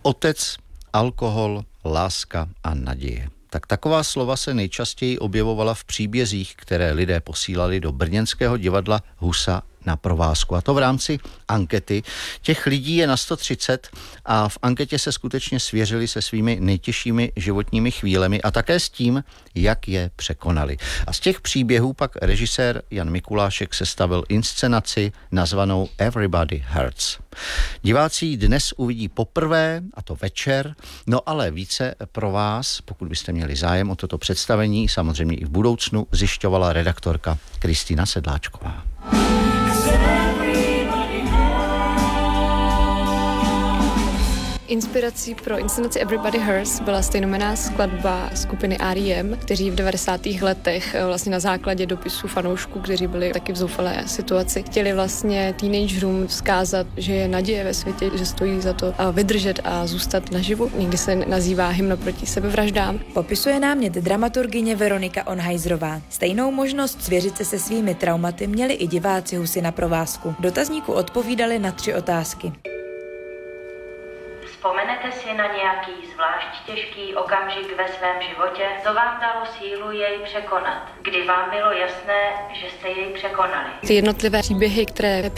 Otec, alkohol, láska a naděje. Tak taková slova se nejčastěji objevovala v příbězích, které lidé posílali do brněnského divadla Husa na provázku. A to v rámci ankety. Těch lidí je na 130 a v anketě se skutečně svěřili se svými nejtěžšími životními chvílemi a také s tím, jak je překonali. A z těch příběhů pak režisér Jan Mikulášek sestavil inscenaci nazvanou Everybody Hurts. Diváci ji dnes uvidí poprvé, a to večer, no ale více pro vás, pokud byste měli zájem o toto představení, samozřejmě i v budoucnu, zjišťovala redaktorka Kristýna Sedláčková. Inspirací pro inscenaci Everybody Hurts byla stejnojmenná skladba skupiny R.E.M., kteří v 90. letech vlastně na základě dopisů fanoušků, kteří byli taky v zoufalé situaci, chtěli vlastně teenagerům vzkázat, že je naděje ve světě, že stojí za to vydržet a zůstat naživu. Někdy se nazývá hymna proti sebevraždám. Popisuje námět dramaturgyně Veronika Onhajzrová. Stejnou možnost svěřit se svými traumaty měli i diváci Husy na provázku. Dotazníku odpovídali na 3 otázky. Vzpomenete si na nějaký zvlášť těžký okamžik ve svém životě, co vám dalo sílu jej překonat? Kdy vám bylo jasné, že jste jej překonali? Ty jednotlivé příběhy, které